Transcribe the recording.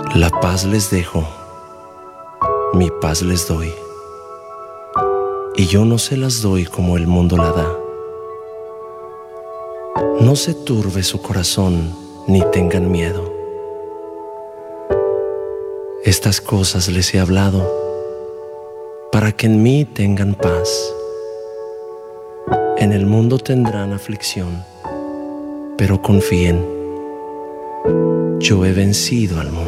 La paz les dejo, mi paz les doy, y yo no se las doy como el mundo la da. No se turbe su corazón ni tengan miedo. Estas cosas les he hablado para que en mí tengan paz. En el mundo tendrán aflicción, pero confíen, yo he vencido al mundo.